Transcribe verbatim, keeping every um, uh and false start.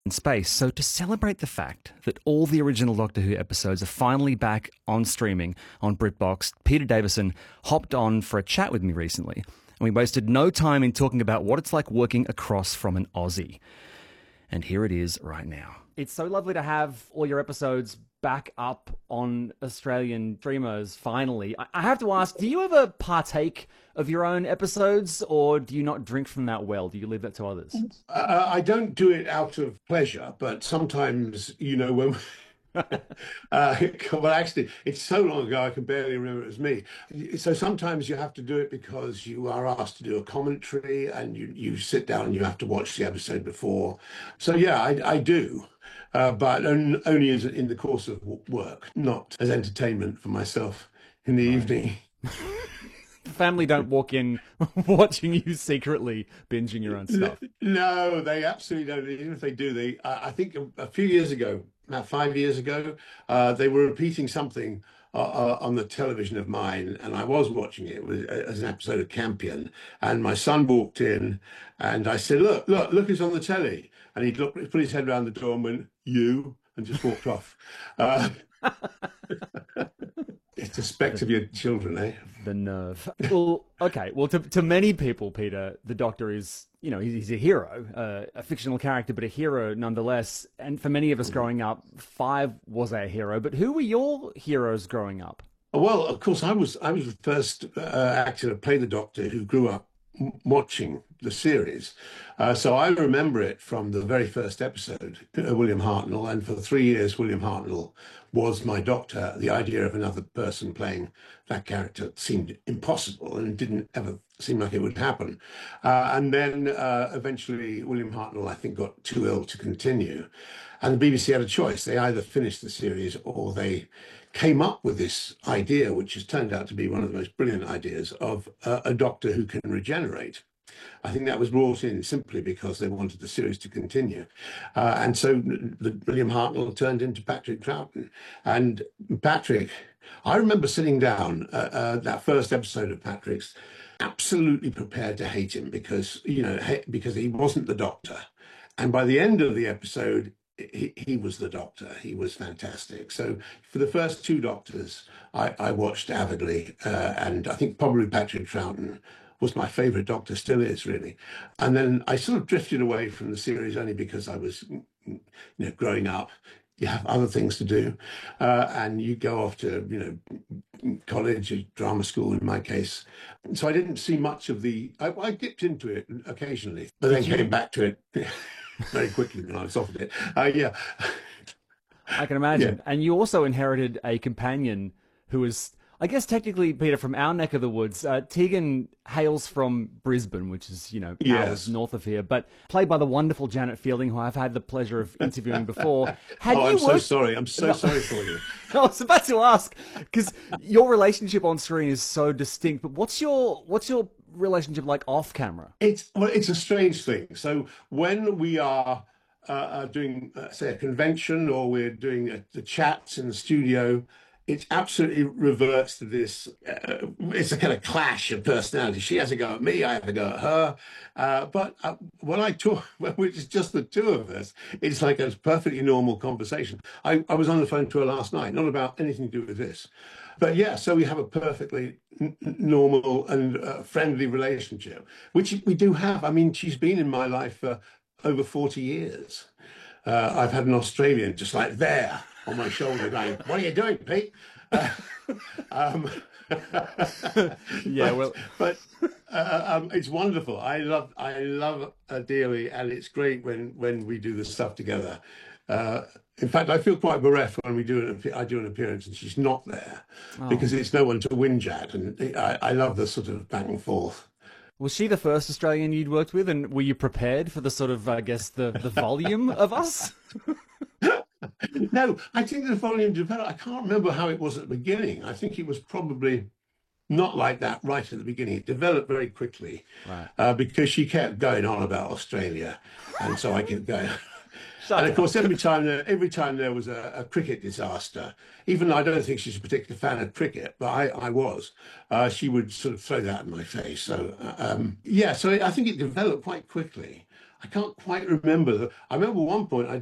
in space. So to celebrate the fact that all the original Doctor Who episodes are finally back on streaming on BritBox, Peter Davison hopped on for a chat with me recently, and we wasted no time in talking about what it's like working across from an Aussie. And here it is right now. It's so lovely to have all your episodes back up on Australian streamers, finally. I I have to ask, do you ever partake of your own episodes, or do you not drink from that well? Do you leave that to others? Uh, I don't do it out of pleasure, but sometimes, you know, when uh, well, actually, it's so long ago I can barely remember it was me. So sometimes you have to do it because you are asked to do a commentary, and you you sit down and you have to watch the episode before. So yeah, I, I do. Uh, but on, only as in the course of work, not as entertainment for myself in the Right. evening. The family don't walk in watching you secretly binging your own stuff. No, they absolutely don't. Even if they do, they. I I think a, a few years ago, about five years ago, uh, they were repeating something uh, uh, on the television of mine, and I was watching it. It was, uh, as an episode of Campion, and my son walked in, and I said, "Look, look, look! It's on the telly." And he looked, put his head around the door and went, "You," and just walked off. Uh, it's the specs of your children, eh? The nerve. Well, okay. Well, to to many people, Peter, the Doctor is, you know, he's, he's a hero, uh, a fictional character, but a hero nonetheless. And for many of us growing up, Five was our hero. But who were your heroes growing up? Well, of course, I was I was the first uh, actor to play the Doctor who grew up m- watching the series. Uh, so I remember it from the very first episode, uh, William Hartnell, and for three years, William Hartnell was my Doctor. The idea of another person playing that character seemed impossible, and it didn't ever seem like it would happen. Uh, and then uh, eventually, William Hartnell, I think, got too ill to continue. And the B B C had a choice. They either finished the series or they came up with this idea, which has turned out to be one of the most brilliant ideas, of uh, a Doctor who can regenerate. I think that was brought in simply because they wanted the series to continue. Uh, and so the, William Hartnell turned into Patrick Troughton. And Patrick, I remember sitting down uh, uh, that first episode of Patrick's, absolutely prepared to hate him because, you know, he, because he wasn't the Doctor. And by the end of the episode, he, he was the Doctor. He was fantastic. So for the first two Doctors, I, I watched avidly. Uh, and I think probably Patrick Troughton was my favorite Doctor, still is really. And then I sort of drifted away from the series only because I was, you know, growing up. You have other things to do, uh, and you go off to, you know, college, drama school in my case. So I didn't see much of the. I, I dipped into it occasionally, but then came back to it very quickly when I was off of it. Uh, yeah, I can imagine. yeah. And you also inherited a companion who was, I guess, technically, Peter, from our neck of the woods. Uh, Tegan hails from Brisbane, which is, you know, Yes. hours north of here, but played by the wonderful Janet Fielding, who I've had the pleasure of interviewing before. Had Oh, you I'm so worked... sorry. I'm so No. sorry for you. I was about to ask, because your relationship on screen is so distinct, but what's your what's your relationship like off camera? It's well, it's a strange thing. So when we are uh, uh, doing, uh, say, a convention, or we're doing a, the chats in the studio, it absolutely reverts to this. Uh, it's a kind of clash of personality. She has a go at me, I have a go at her. Uh, but uh, when I talk, which is just the two of us, it's like a perfectly normal conversation. I, I was on the phone to her last night, not about anything to do with this. But yeah, so we have a perfectly n- normal and uh, friendly relationship, which we do have. I mean, she's been in my life for over forty years. Uh, I've had an Australian just like there on my shoulder going, "What are you doing, Pete?" Uh, um, Yeah, but well, but uh, um, it's wonderful. I love I love her dearly, and it's great when when we do this stuff together. Uh, in fact, I feel quite bereft when we do an I do an appearance and she's not there, because it's no one to whinge at, and I, I love the sort of back and forth. was she the first Australian you'd worked with, and were you prepared for the sort of, I guess, the, the volume of us? No, I think the volume developed. I can't remember how it was at the beginning. I think it was probably not like that right at the beginning. It developed very quickly, Right. uh, because she kept going on about Australia, and so I kept going. Shut And of up. course, every time there, every time there was a, a cricket disaster, even though I don't think she's a particular fan of cricket, but I, I was, uh, she would sort of throw that in my face. So uh, um, yeah, so I think it developed quite quickly. I can't quite remember. I remember one point I